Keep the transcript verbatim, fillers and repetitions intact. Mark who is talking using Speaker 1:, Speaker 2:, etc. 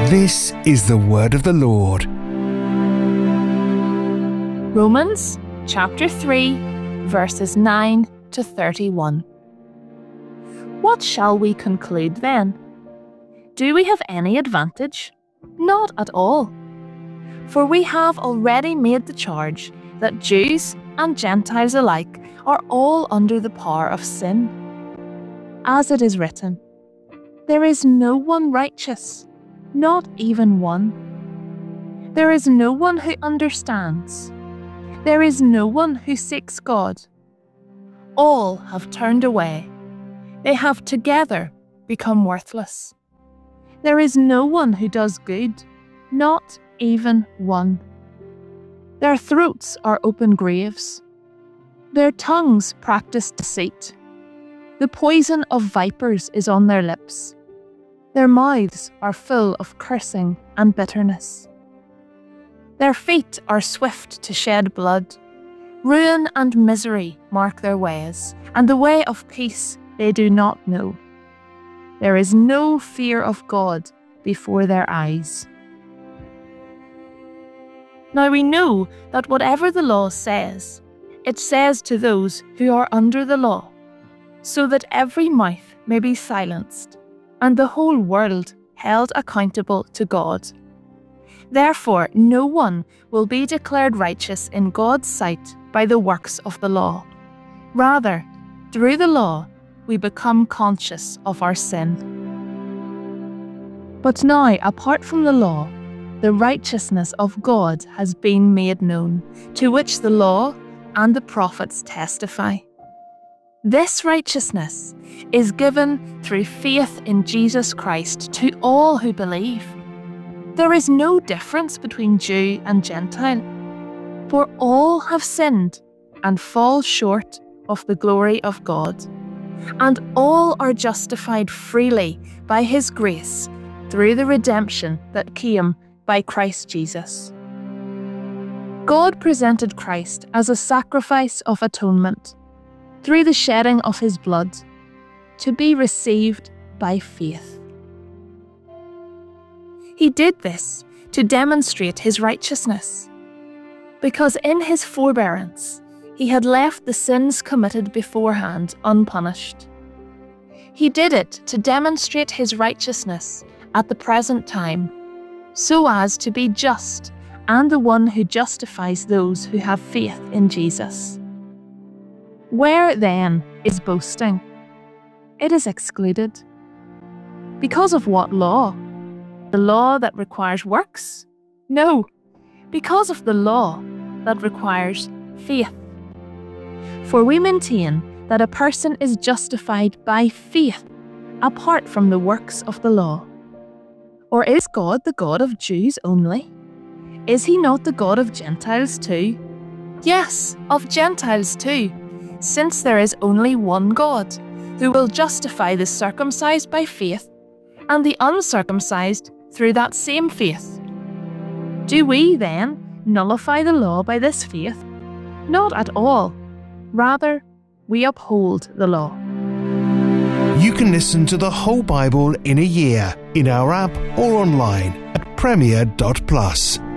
Speaker 1: This is the word of the Lord.
Speaker 2: Romans chapter three, verses nine to thirty-one. What shall we conclude then? Do we have any advantage? Not at all. For we have already made the charge that Jews and Gentiles alike are all under the power of sin. As it is written, there is no one righteous, not even one. There is no one who understands. There is no one who seeks God. All have turned away. They have together become worthless. There is no one who does good, not even one. Their throats are open graves. Their tongues practice deceit. The poison of vipers is on their lips. Their mouths are full of cursing and bitterness. Their feet are swift to shed blood. Ruin and misery mark their ways, and the way of peace they do not know. There is no fear of God before their eyes. Now we know that whatever the law says, it says to those who are under the law, so that every mouth may be silenced, and the whole world held accountable to God. Therefore, no one will be declared righteous in God's sight by the works of the law. Rather, through the law, we become conscious of our sin. But now, apart from the law, the righteousness of God has been made known, to which the law and the prophets testify. This righteousness is given through faith in Jesus Christ to all who believe. There is no difference between Jew and Gentile, for all have sinned and fall short of the glory of God, and all are justified freely by His grace through the redemption that came by Christ Jesus. God presented Christ as a sacrifice of atonement through the shedding of His blood to be received by faith. He did this to demonstrate His righteousness, because in His forbearance He had left the sins committed beforehand unpunished. He did it to demonstrate His righteousness at the present time, so as to be just and the one who justifies those who have faith in Jesus. Where then is boasting? It is excluded. Because of what law? The law that requires works? No, because of the law that requires faith. For we maintain that a person is justified by faith apart from the works of the law. Or is God the God of Jews only? Is He not the God of Gentiles too? Yes, of Gentiles too, since there is only one God, who will justify the circumcised by faith and the uncircumcised through that same faith. Do we, then, nullify the law by this faith? Not at all. Rather, we uphold the law.
Speaker 1: You can listen to the whole Bible in a year in our app or online at premier dot plus.